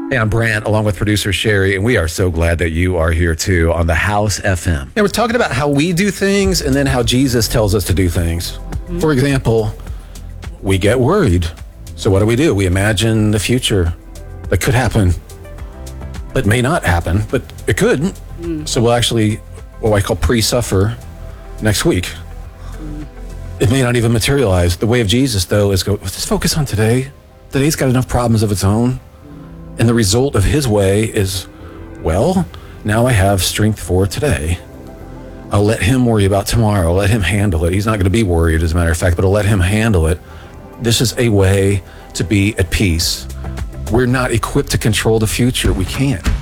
Hey, I'm Brant, along with producer Sherry, and we are so glad that you are here too on the House FM. And we're talking about how we do things and then how Jesus tells us to do things. For example, we get worried. So what do? We imagine the future that could happen, but may not happen, but it could. So we'll actually, what I call pre-suffer next week. It may not even materialize. The way of Jesus, though, is just focus on today. Today's got enough problems of its own. And the result of his way is, well, now I have strength for today. I'll let him worry about tomorrow. I'll let him handle it. He's not going to be worried, as a matter of fact, but I'll let him handle it. This is a way to be at peace. We're not equipped to control the future. We can't.